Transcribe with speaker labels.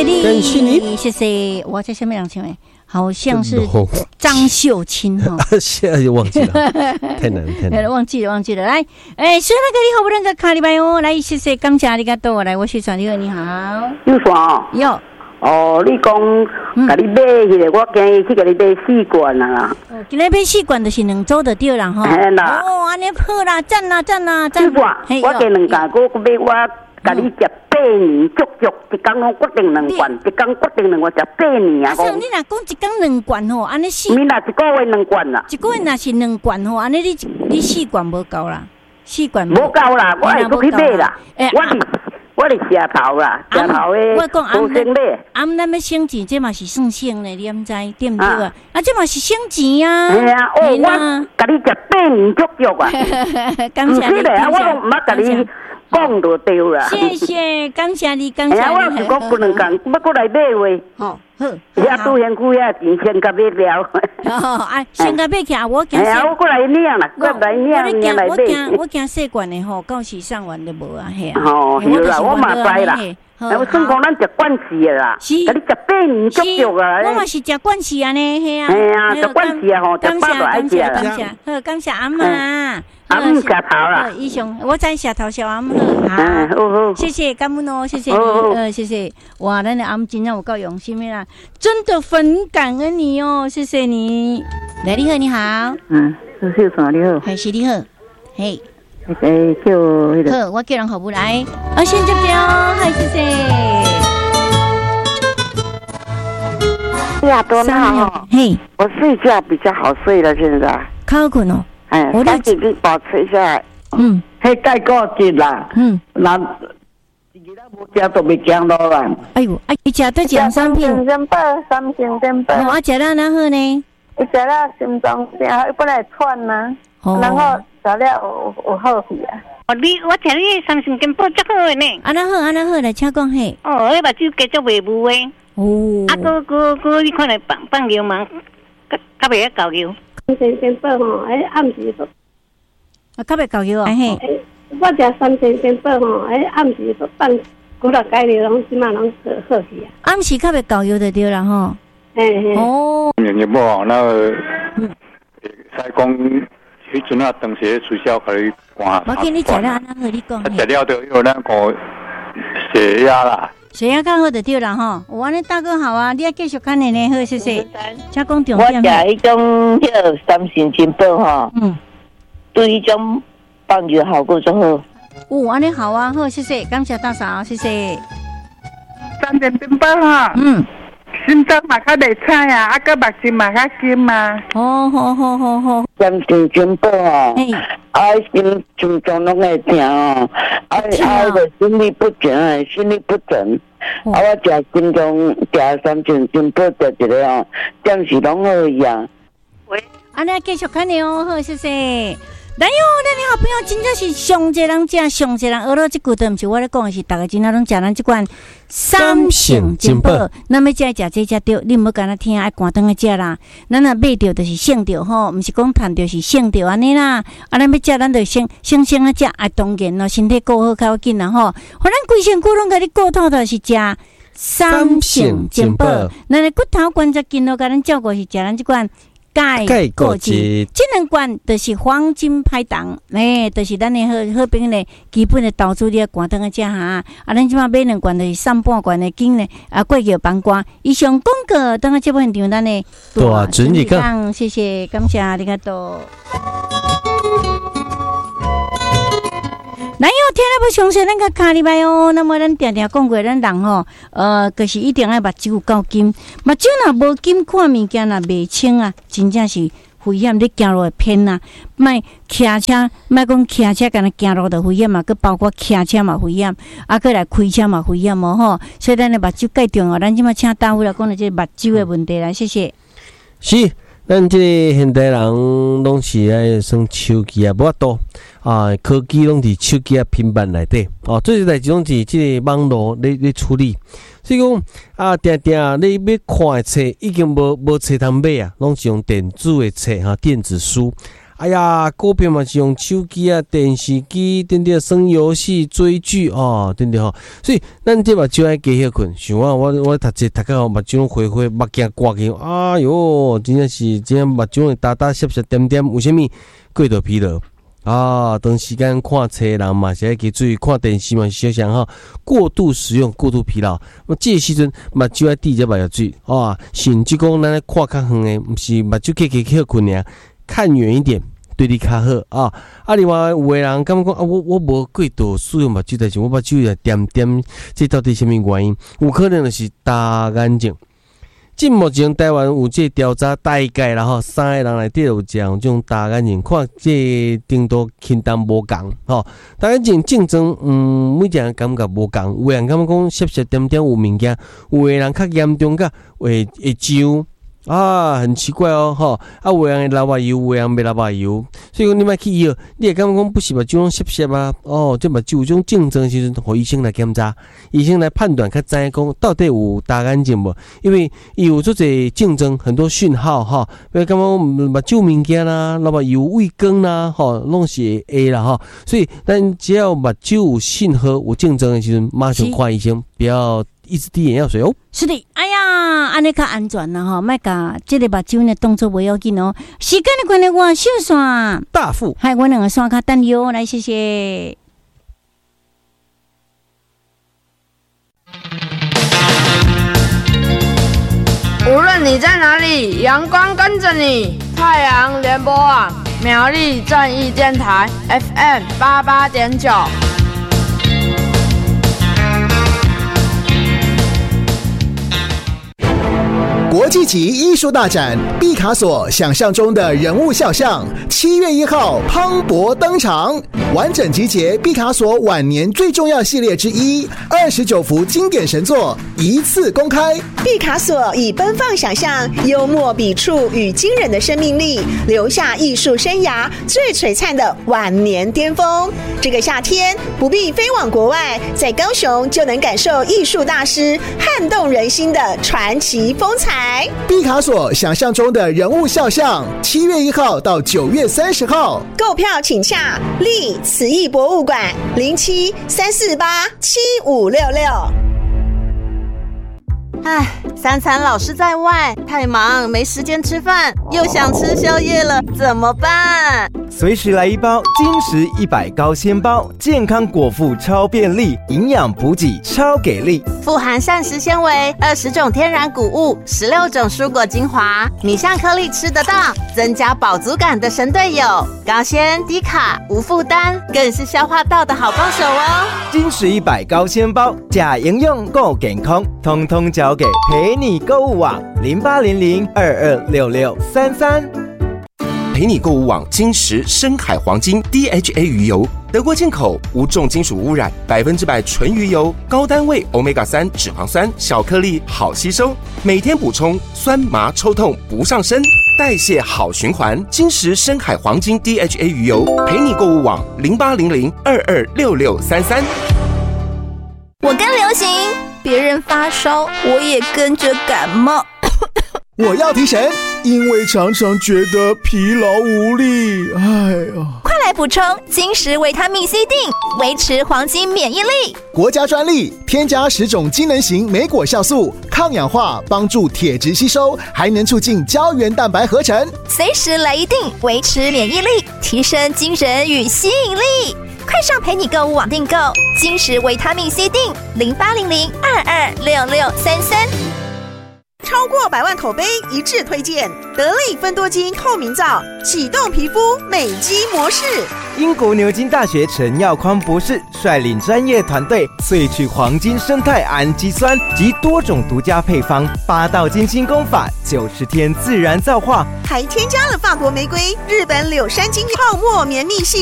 Speaker 1: 谢你，
Speaker 2: 感谢你，
Speaker 1: 谢谢。我在下面两唱诶，好像是张秀清哈，
Speaker 2: 现在就忘记了，太难太难，
Speaker 1: 忘记了。来，所以那个你好，不能再卡礼拜哦。来，谢谢，感谢你个多来，我是传你好，你好，
Speaker 3: 有线哦。
Speaker 1: 有。
Speaker 3: 哦，你讲，甲你买迄个，我今日去甲你买4罐啦。
Speaker 1: 今日买4罐就是2周的对啦吼。
Speaker 3: 嘿啦。
Speaker 1: 哦，安尼好啦，赞啦。
Speaker 3: 4罐，我加2罐，我买我甲你食8年，足一天拢决定2罐，一天决定2罐，食8年啊！
Speaker 1: 你若讲一天2罐吼，安尼4。
Speaker 3: 你若一个月2罐啦。
Speaker 1: 一个月若是2罐吼，安尼你4罐无够啦，4罐
Speaker 3: 无够啦，我会去买啦。我是蛇头啦，蛇头诶，无生买。
Speaker 1: 咱要省钱，这嘛是算省咧，你毋知对毋对啊？这嘛是省钱啊。
Speaker 3: 系啊，我甲你食8年足足啊。
Speaker 1: 感谢你，
Speaker 3: 我都毋捌甲你讲就对啦。
Speaker 1: 谢谢，感谢你。
Speaker 3: 我是讲不能讲，要过来买话。好，遐拄先开遐钱先甲买了。
Speaker 1: 先甲买起来，我惊。
Speaker 3: 我过来领啦，过来领来买。
Speaker 1: 我惊细罐的吼，到时上完就无啊，嘿啊。
Speaker 3: 哦，有啦，我嘛知啦。我算讲咱食惯势啦，甲你食8年足足啊！
Speaker 1: 我嘛是食惯势安尼，嘿啊。
Speaker 3: 嘿啊，食惯势啊吼，食饱就爱食啦。
Speaker 1: 好，感谢阿妈。
Speaker 3: 阿姆下头啦，
Speaker 1: 以上我在下头小阿姆好，谢谢感恩哦，谢谢你，谢谢哇，咱的阿姆真正有够用心的啦，真的很感恩你哦，谢谢你。来，你好，你好，
Speaker 3: 是啥？你好，
Speaker 1: 还是你好，嘿，
Speaker 3: 叫那个，
Speaker 1: 好，我叫人好不来，先接掉，嗨，谢谢。
Speaker 3: 亚多好，
Speaker 1: 嘿，
Speaker 3: 我睡觉比较好睡了，现在，
Speaker 1: 靠困哦。
Speaker 3: 我赶紧去保持一下。迄盖过节啦。那其他无食都未惊到啦。
Speaker 1: 哎呦，伊食对奖商品。
Speaker 3: 3星电报。
Speaker 1: 我食了哪好呢？
Speaker 3: 伊食了心脏病，伊本来喘呐，然后食了有好去啊。
Speaker 4: 我听你3星电报足好诶呢。
Speaker 1: 安那好，来请讲嘿。
Speaker 4: 迄目睭继续袂雾诶。
Speaker 1: 哦。
Speaker 4: 哥，你看来放流氓，较袂晓交流。
Speaker 5: 3星电报吼，暗时
Speaker 1: 较袂交流啊嘿。
Speaker 5: 我食3星电报吼，暗时放古老改了，拢即马拢好去啊。
Speaker 1: 暗时较袂交流就对啦吼。哦。
Speaker 6: 你无那个，使讲迄阵啊，当时取消可以关。
Speaker 1: 我见你食了安那好，你讲。
Speaker 6: 食了就有那个血压啦。
Speaker 1: 血压较好就对啦吼，有安尼大哥好啊，你要继续看呢，好谢谢。请讲重点。
Speaker 3: 我食迄种迄3星电报吼，对迄种帮助效果就好。
Speaker 1: 安尼好啊，好谢谢，感谢大嫂，谢谢。
Speaker 7: 3星电报哈，心脏嘛较袂差啊，个目睛嘛较金啊。
Speaker 1: 好。
Speaker 3: 3星电报哦，心脏拢会疼哦，个心律不整，我食心脏食3星电报食一个哦，暂时拢好去啊。
Speaker 1: 喂，安尼继续看你哦，好谢谢。来哟，咱的好朋友真正是上侪人食，上侪人学到这句都毋是我咧讲的，是大家真正拢食咱这款3星电报。咱要食这对，你毋好干那听，爱关灯个食啦。咱若买着就是省着吼，毋是讲趁着是省着安尼啦。咱要食咱就省啊食，当然咯，身体顾好较要紧啦吼。互咱规身躯拢甲你顾透透是食3星电报。咱的骨头关节筋都甲咱照顾是食咱这款。钙过质，这2罐就是黄金拍档，就是咱的好朋友的基本的投资，你要关灯个食哈。咱即马买2罐就是3半罐的金呢，过桥帮瓜。以上广告，等下节目现场咱的
Speaker 2: 大准一个，
Speaker 1: 谢谢，感谢你个多。咱又听了要详细咱个卡里拜哦，那么咱定定讲过，咱人吼，就是一定爱目睭有够金，目睭若无金，看物件若袂清啊，真正是危险。你行路会偏啊，莫骑车，莫讲骑车，干那行路就危险嘛，佮包括骑车嘛危险，佮来开车嘛危险哦吼。所以咱的目睭介重要，咱即马请大夫来讲的这目睭的问题啦，谢谢。
Speaker 2: 是。咱这个现代人拢是爱算手机啊，无法度啊，科技拢伫手机啊、平板内底哦。这些代志拢是这个网络咧处理，所以讲啊，定你要看的册已经无册通买啊，拢是用电子的册哈，电子书。 哎呀，股票嘛是用手机啊、电视机等等耍游戏、追剧哦，等等吼。所以咱这目睭爱加歇困，像我读册读到目睭灰灰，目镜挂起，哎哟，真正目睭会打打涩涩点点，为什么？过度疲劳。啊，长时间看册人嘛，是爱去注意看电视嘛，是想哈，过度使用、过度疲劳。这个时阵目睭爱滴只目药水啊，甚至讲咱咧看较远的，毋是目睭去困尔，看远一点对你较好啊。啊，另外有的人感觉讲啊，我无过度使用目睭，但是我目睭也点点，这到底什么原因？有可能就是大眼睛。目前台湾有这调查，大概啦吼，3个人内底有这种大眼睛，看这程度轻重无共吼。大眼睛竞争，每一个人感觉无共，有的人感觉讲涩涩点点有物件，有的人较严重个会痒。啊，很奇怪哦，吼！啊，有人会流目油，有人袂流目油，所以讲你莫去药，你会感觉讲不是目睭拢涩涩啊？哦，这目睭有种竞争的时阵，互医生来检查，医生来判断，较知影讲到底有大眼睛无？因为伊有做者竞争，很多讯号哈，比如感觉目睭物件啦，流目油、畏光啦，吼，拢是 A 啦哈。所以咱只要目睭有信号、有竞争的时阵，马上看医生，不要一直滴眼药水哦。
Speaker 1: 是的，哎呀，安尼较安全啦吼，莫甲这个目睭呢当作袂要紧哦。时间的关系，我小线
Speaker 2: 大富，
Speaker 1: 还我两个线较等你哦，来谢谢。
Speaker 8: 无论你在哪里，阳光跟着你。太阳联播网苗栗正义电台 FM 88.9。
Speaker 9: 国际级艺术大展毕卡索想象中的人物肖像7月1号磅礴登场，完整集结毕卡索晚年最重要系列之一，29幅经典神作一次公开。
Speaker 10: 毕卡索以奔放想象、幽默笔触与惊人的生命力，留下艺术生涯最璀璨的晚年巅峰。这个夏天不必飞往国外，在高雄就能感受艺术大师撼动人心的传奇风采。
Speaker 9: 毕卡索想象中的人物肖像，7月1号到9月30号，
Speaker 10: 购票请洽立慈艺博物馆07-348-7566。
Speaker 11: 唉，3餐老是在外，太忙没时间吃饭，又想吃宵夜了，怎么办？
Speaker 12: 随时来一包精实100高纤包，健康果腹超便利，营养补给超给力，
Speaker 11: 富含膳食纤维、20种天然谷物、16种蔬果精华，米香颗粒吃得到，增加饱足感的神队友，高纤低卡无负担，更是消化道的好帮手哦。
Speaker 12: 精实100高纤包，假营养够健康，通通交给陪你购物网0800-226633。
Speaker 13: 陪你购物网金石深海黄金 DHA 鱼油，德国进口，无重金属污染，100%纯鱼油，高单位 Omega-3 脂肪酸，小颗粒好吸收，每天补充，酸麻抽痛不上身，代谢好循环。金石深海黄金 DHA 鱼油，陪你购物网0800-226633。
Speaker 14: 我跟流行，别人发烧，我也跟着感冒。
Speaker 9: 我要提神，因为常常觉得疲劳无力。哎呀，
Speaker 14: 快来补充金石维他命 C 锭，维持黄金免疫力。
Speaker 9: 国家专利，添加10种机能型莓果酵素，抗氧化，帮助铁质吸收，还能促进胶原蛋白合成。
Speaker 14: 随时来一锭，维持免疫力，提升精神与吸引力。快上陪你购物网订购金石维他命 C 锭，0800-226633。
Speaker 10: 超过100万口碑一致推荐得力芬多精透明皂，启动皮肤美肌模式。
Speaker 12: 英国牛津大学陈耀匡博士率领专业团队萃取黄金生态氨基酸及多种独家配方，8道精心功法，90天自然皂化，
Speaker 10: 还添加了法国玫瑰、日本柳杉精泡沫绵密细